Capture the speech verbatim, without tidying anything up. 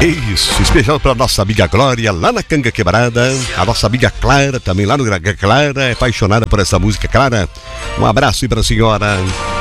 Isso, especial para nossa amiga Glória, lá na Canga Quebrada. A nossa amiga Clara, também lá no Clara, é apaixonada por essa música. Clara, um abraço aí para a senhora.